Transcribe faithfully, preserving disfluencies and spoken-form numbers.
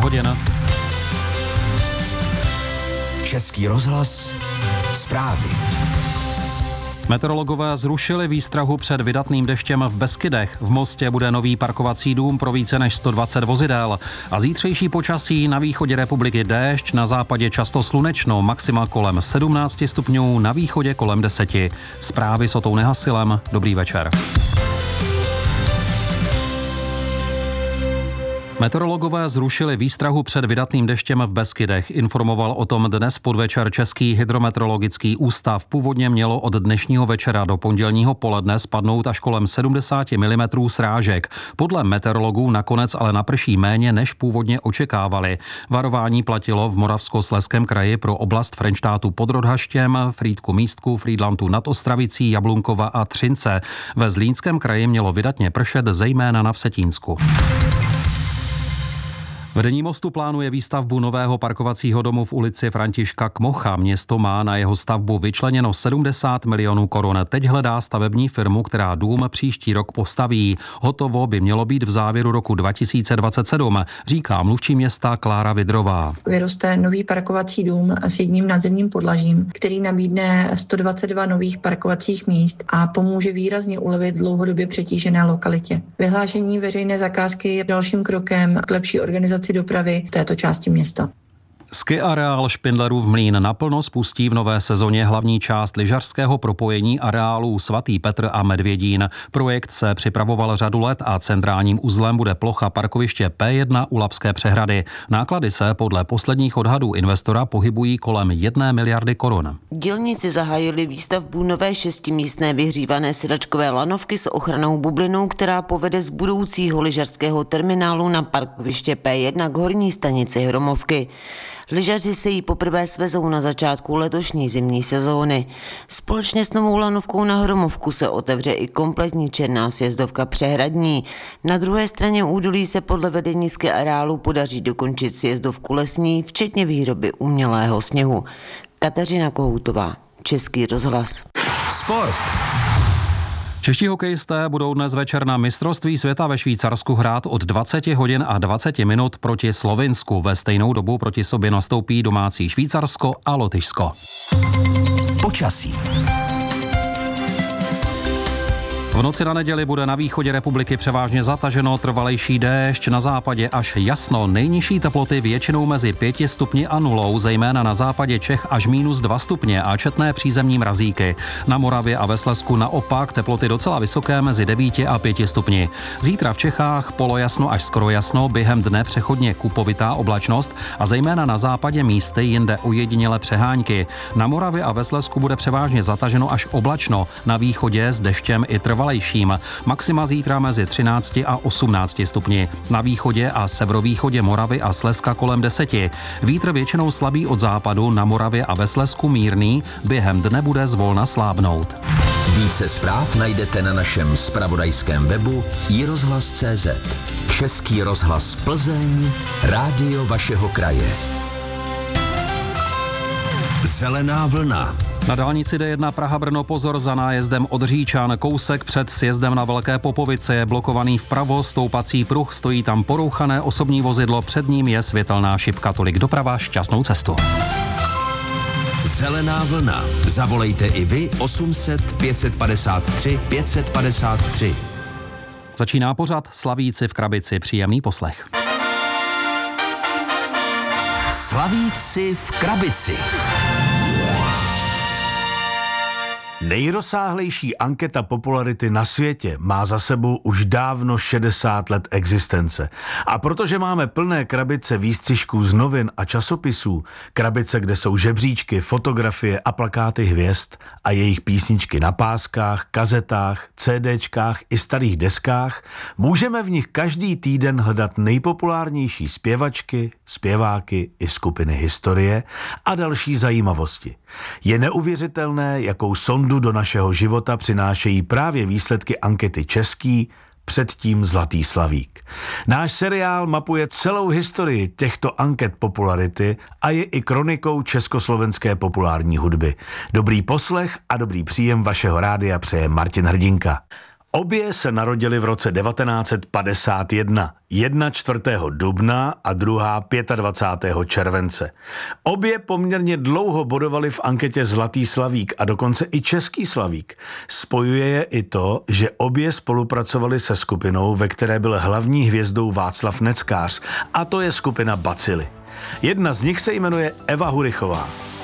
hodin. Český rozhlas, zprávy. Meteorologové zrušili výstrahu před vydatným deštěm v Beskydech. V Mostě bude nový parkovací dům pro více než sto dvacet vozidel. A zítřejší počasí: na východě republiky déšť, na západě často slunečno, maxima kolem sedmnáct stupňů, na východě kolem deseti. Zprávy s Otou Nehasilem. Dobrý večer. Meteorologové zrušili výstrahu před vydatným deštěm v Beskydech. Informoval o tom dnes podvečer Český hydrometeorologický ústav. Původně mělo od dnešního večera do pondělního poledne spadnout až kolem sedmdesát milimetrů srážek. Podle meteorologů nakonec ale naprší méně, než původně očekávali. Varování platilo v Moravskoslezském kraji pro oblast Frenštátu pod Rodhaštěm, Frýdku Místku, Frýdlantu nad Ostravicí, Jablunkova a Třince. Ve Zlínském kraji mělo vydatně pršet zejména na Vsetínsku. Vedení Mostu plánuje výstavbu nového parkovacího domu v ulici Františka Kmocha. Město má na jeho stavbu vyčleněno sedmdesát milionů korun. Teď hledá stavební firmu, která dům příští rok postaví. Hotovo by mělo být v závěru roku dva tisíce dvacet sedm, říká mluvčí města Klára Vidrová. Vyroste nový parkovací dům s jedním nadzemním podlažím, který nabídne sto dvacet dva nových parkovacích míst a pomůže výrazně ulevit dlouhodobě přetížené lokalitě. Vyhlášení veřejné zakázky je dalším krokem k lepší organizaci dopravy v této části města. Ski areál Špindlerův Mlýn naplno spustí v nové sezóně hlavní část lyžařského propojení areálů Svatý Petr a Medvědín. Projekt se připravoval řadu let a centrálním uzlem bude plocha parkoviště P jedna u Labské přehrady. Náklady se podle posledních odhadů investora pohybují kolem jedné miliardy korun. Dělníci zahájili výstavbu nové šestimístné vyhřívané sedačkové lanovky s ochrannou bublinou, která povede z budoucího lyžařského terminálu na parkoviště P jedna k horní stanici Hromovky. Lyžaři se jí poprvé svezou na začátku letošní zimní sezóny. Společně s novou lanovkou na Hromovku se otevře i kompletní černá sjezdovka Přehradní. Na druhé straně údolí se podle vedení ski areálu podaří dokončit sjezdovku lesní, včetně výroby umělého sněhu. Kateřina Kohoutová, Český rozhlas. Sport. Čeští hokejisté budou dnes večer na mistrovství světa ve Švýcarsku hrát od dvacet hodin a dvacet minut proti Slovinsku. Ve stejnou dobu proti sobě nastoupí domácí Švýcarsko a Lotyšsko. Počasí. V noci na neděli bude na východě republiky převážně zataženo, trvalejší déšť, na západě až jasno. Nejnižší teploty většinou mezi pěti stupni a nulou, zejména na západě Čech až minus dva stupně a četné přízemní mrazíky. Na Moravě a ve Slezsku naopak teploty docela vysoké mezi devíti a pěti stupni. Zítra v Čechách polojasno až skoro jasno, během dne přechodně kupovitá oblačnost a zejména na západě místy jinde ojedinělé přehánky. Na Moravě a ve Slezsku bude převážně zataženo až oblačno, na východě s deštěm i trvalejším. Maxima zítra mezi třinácti a osmnácti stupni. Na východě a severovýchodě Moravy a Slezska kolem deseti. Vítr většinou slabý od západu, na Moravě a ve Slezsku mírný, během dne bude zvolna slábnout. Více zpráv najdete na našem zpravodajském webu i rozhlas tečka cé zet. Český rozhlas Plzeň, rádio vašeho kraje. Zelená vlna. Na dálnici D jedna Praha-Brno pozor za nájezdem od Říčan. Kousek před sjezdem na Velké Popovice je blokovaný vpravo stoupací pruh, stojí tam porouchané osobní vozidlo, před ním je světelná šipka. Tolik doprava, šťastnou cestu. Zelená vlna. Zavolejte i vy osm set pět set padesát tři pět set padesát tři. Začíná pořad Slavíci v krabici. Příjemný poslech. Slavíci v krabici. Nejrozsáhlejší anketa popularity na světě má za sebou už dávno šedesát let existence. A protože máme plné krabice výstřižků z novin a časopisů, krabice, kde jsou žebříčky, fotografie a plakáty hvězd a jejich písničky na páskách, kazetách, CDčkách i starých deskách, můžeme v nich každý týden hledat nejpopulárnější zpěvačky, zpěváky i skupiny historie a další zajímavosti. Je neuvěřitelné, jakou sondu do našeho života přinášejí právě výsledky ankety Český, předtím Zlatý slavík. Náš seriál mapuje celou historii těchto anket popularity a je i kronikou československé populární hudby. Dobrý poslech a dobrý příjem vašeho rádia přeje Martin Hrdinka. Obě se narodily v roce devatenáct set padesát jedna, jedna čtvrtého dubna a druhá dvacátého pátého července. Obě poměrně dlouho bodovaly v anketě Zlatý slavík a dokonce i Český slavík. Spojuje je i to, že obě spolupracovaly se skupinou, ve které byl hlavní hvězdou Václav Neckář, a to je skupina Bacily. Jedna z nich se jmenuje Eva Hurichová.